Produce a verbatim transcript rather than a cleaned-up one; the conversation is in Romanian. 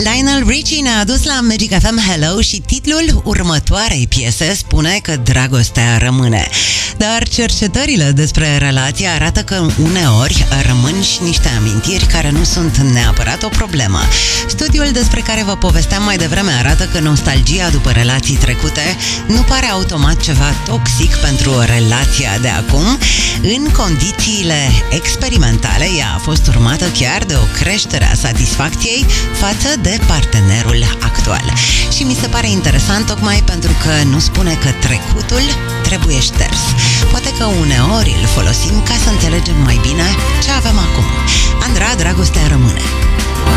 Lionel Richie ne-a adus la Magic F M Hello și titlul următoarei piese spune că dragostea rămâne. Dar cercetările despre relație arată că uneori rămân și niște amintiri care nu sunt neapărat o problemă. Studiul despre care vă povesteam mai devreme arată că nostalgia după relații trecute nu pare automat ceva toxic pentru relația de acum. În condițiile experimentale, ea a fost urmată chiar de o creștere a satisfacției față de partenerul actual. Și mi se pare interesant tocmai pentru că nu spune că trecutul trebuie șters. Poate că uneori îl folosim ca să înțelegem mai bine ce avem acum. Andra, dragostea rămâne.